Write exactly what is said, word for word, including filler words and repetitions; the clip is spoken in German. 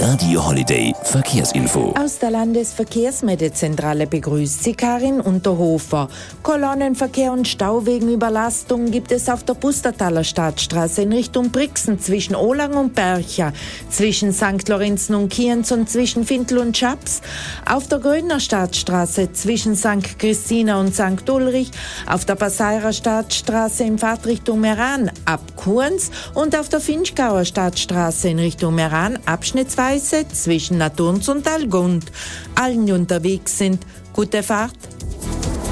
Radio Holiday Verkehrsinfo. Aus der Landesverkehrsmeldezentral begrüßt Sie Karin Unterhofer. Kolonnenverkehr und Stau wegen Überlastung gibt es auf der Pustertaler Stadtstraße in Richtung Brixen zwischen Olang und Bercha, zwischen Sankt Lorenzen und Kienz und zwischen Fintel und Schaps, auf der Grödner Stadtstraße zwischen Sankt Christina und Sankt Ulrich, auf der Passairer Stadtstraße in Fahrtrichtung Meran ab Kurns und auf der Finchgauer Stadtstraße in Richtung Meran abschnittsweise zwischen Naturns und Allgund. Allen, die unterwegs sind, gute Fahrt.